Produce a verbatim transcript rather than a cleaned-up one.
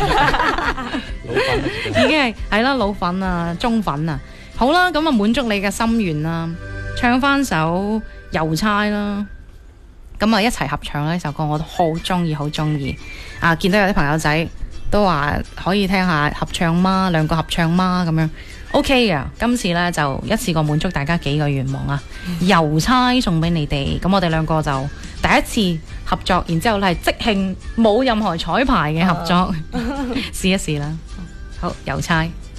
老粉啊已經係係啦，老粉啊，中粉啊，好啦，咁啊滿足你嘅心願啦，唱翻首郵差啦，咁啊一齊合唱呢首歌，我都好中意，好中意啊！見到有啲朋友仔都話可以聽下合唱嗎？兩個合唱嗎？咁樣 OK 嘅，今次呢，就一次過滿足大家幾個願望啊！郵差送俾你哋，咁我哋兩個就第一次合作，然之後咧係即興冇任何彩排嘅合作，試一試啦。好，郵差。